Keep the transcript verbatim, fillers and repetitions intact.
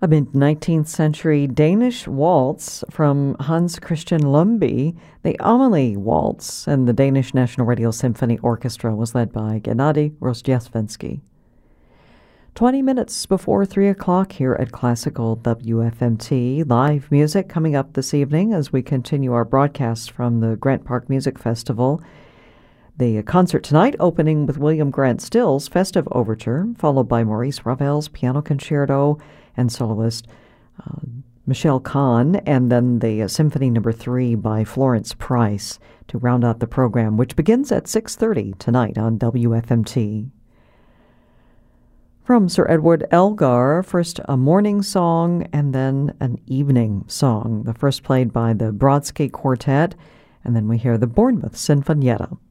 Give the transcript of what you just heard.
A mid-nineteenth century Danish waltz from Hans Christian Lumby, the Amelie Waltz, and the Danish National Radio Symphony Orchestra was led by Gennady Rozhdestvensky. Twenty minutes before three o'clock here at Classical W F M T. Live music coming up this evening as we continue our broadcast from the Grant Park Music Festival. The concert tonight opening with William Grant Still's Festive Overture, followed by Maurice Ravel's Piano Concerto and soloist uh, Michelle Kahn, and then the uh, Symphony Number Three by Florence Price to round out the program, which begins at six thirty tonight on W F M T. From Sir Edward Elgar, first a morning song and then an evening song. The first played by the Brodsky Quartet, and then we hear the Bournemouth Sinfonietta.